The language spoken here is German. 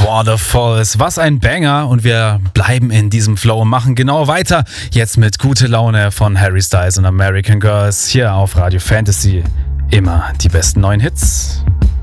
Waterfalls, was ein Banger, und wir bleiben in diesem Flow und machen genau weiter. Jetzt mit Gute Laune von Harry Styles und American Girls hier auf Radio Fantasy. Immer die besten neuen Hits.